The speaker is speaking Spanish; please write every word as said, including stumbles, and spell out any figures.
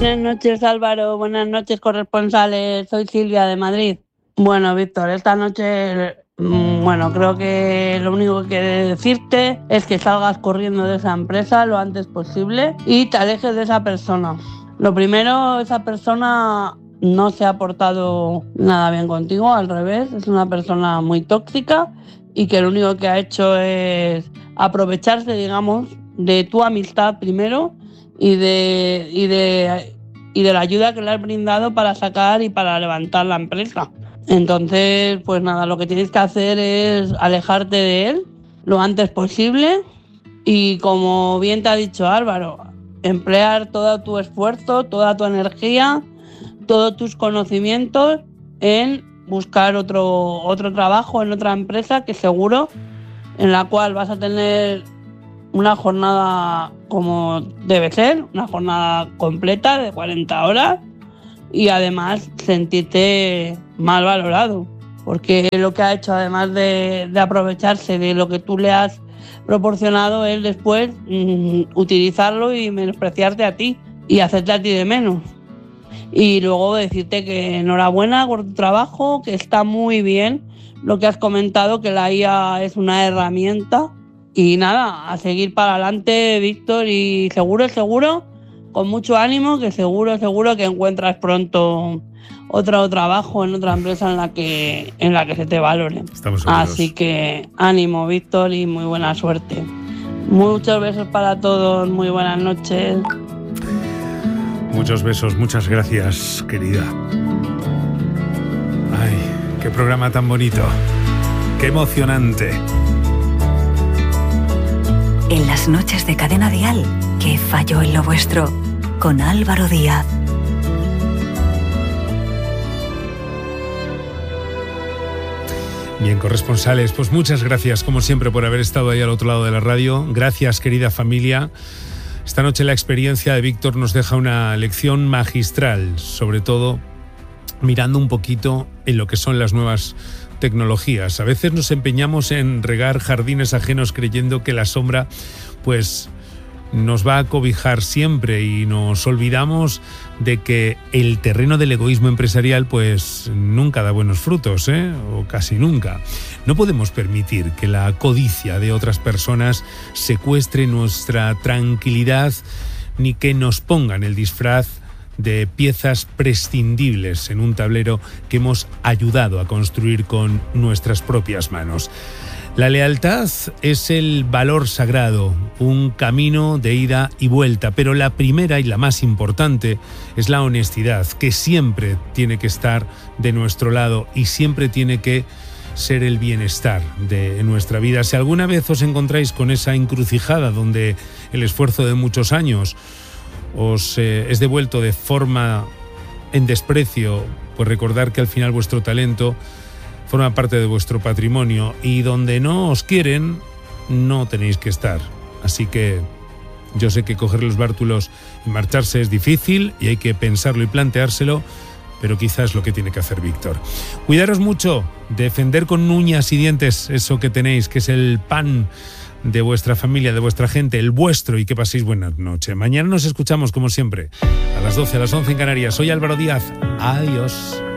Buenas noches, Álvaro. Buenas noches, corresponsales. Soy Silvia de Madrid. Bueno, Víctor, esta noche, mmm, bueno, creo que lo único que he de decirte es que salgas corriendo de esa empresa lo antes posible y te alejes de esa persona. Lo primero, esa persona no se ha portado nada bien contigo, al revés, es una persona muy tóxica y que lo único que ha hecho es aprovecharse, digamos, de tu amistad primero y de, y de, y de la ayuda que le has brindado para sacar y para levantar la empresa. Entonces, pues nada, lo que tienes que hacer es alejarte de él lo antes posible y, como bien te ha dicho Álvaro, emplear todo tu esfuerzo, toda tu energía, todos tus conocimientos en buscar otro, otro trabajo en otra empresa que seguro en la cual vas a tener una jornada como debe ser, una jornada completa de cuarenta horas y además sentirte mal valorado, porque lo que ha hecho, además de, de aprovecharse de lo que tú le has proporcionado, es después mmm, utilizarlo y menospreciarte a ti y hacerte a ti de menos. Y luego decirte que enhorabuena por tu trabajo, que está muy bien lo que has comentado, que la I A es una herramienta. Y nada, a seguir para adelante, Víctor, y seguro, seguro, con mucho ánimo, que seguro, seguro que encuentras pronto otro trabajo en otra empresa en la que, en la que se te valore. Estamos seguros. Así que ánimo, Víctor, y muy buena suerte. Muchos besos para todos, muy buenas noches. Muchos besos, muchas gracias, querida. Ay, qué programa tan bonito, qué emocionante. En las noches de Cadena Dial, ¿qué falló en lo vuestro? Con Álvaro Díaz. Bien, corresponsales, pues muchas gracias, como siempre, por haber estado ahí al otro lado de la radio. Gracias, querida familia. Esta noche la experiencia de Víctor nos deja una lección magistral, sobre todo mirando un poquito en lo que son las nuevas tecnologías. A veces nos empeñamos en regar jardines ajenos creyendo que la sombra pues nos va a cobijar siempre y nos olvidamos de que el terreno del egoísmo empresarial pues nunca da buenos frutos, ¿eh? O casi nunca. No podemos permitir que la codicia de otras personas secuestre nuestra tranquilidad ni que nos pongan el disfraz de piezas prescindibles en un tablero que hemos ayudado a construir con nuestras propias manos. La lealtad es el valor sagrado, un camino de ida y vuelta, pero la primera y la más importante es la honestidad, que siempre tiene que estar de nuestro lado y siempre tiene que ser el bienestar de nuestra vida. Si alguna vez os encontráis con esa encrucijada donde el esfuerzo de muchos años os eh, es devuelto de forma en desprecio, pues recordar que al final vuestro talento forma parte de vuestro patrimonio y donde no os quieren, no tenéis que estar. Así que yo sé que coger los bártulos y marcharse es difícil y hay que pensarlo y planteárselo, pero quizás es lo que tiene que hacer Víctor. Cuidaros mucho, defender con uñas y dientes eso que tenéis, que es el pan de vuestra familia, de vuestra gente, el vuestro, y que paséis buena noche. Mañana nos escuchamos, como siempre, a las doce, a las once en Canarias. Soy Álvaro Díaz. Adiós.